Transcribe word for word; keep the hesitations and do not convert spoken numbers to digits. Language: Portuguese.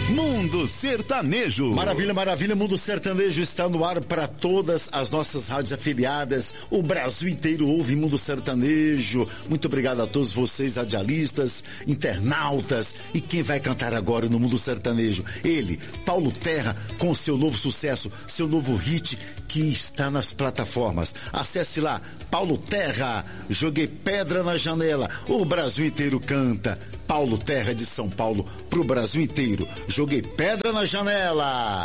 Mundo Sertanejo. Maravilha, maravilha. Mundo Sertanejo está no ar para todas as nossas rádios afiliadas. O Brasil inteiro ouve Mundo Sertanejo. Muito obrigado a todos vocês, radialistas, internautas. E quem vai cantar agora no Mundo Sertanejo? Ele, Paulo Terra, com seu novo sucesso, seu novo hit que está nas plataformas. Acesse lá, Paulo Terra. Joguei pedra na janela. O Brasil inteiro canta. Paulo Terra de São Paulo pro Brasil inteiro. Joguei pedra na janela.